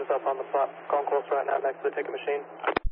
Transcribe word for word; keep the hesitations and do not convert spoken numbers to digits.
yourself on the concourse right now next to the ticket machine.